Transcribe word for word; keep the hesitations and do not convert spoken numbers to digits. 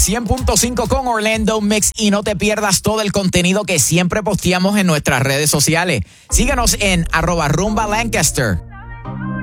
cien punto cinco con Orlando Mix y no te pierdas todo el contenido que siempre posteamos en nuestras redes sociales. Síguenos en arroba Rumba Lancaster.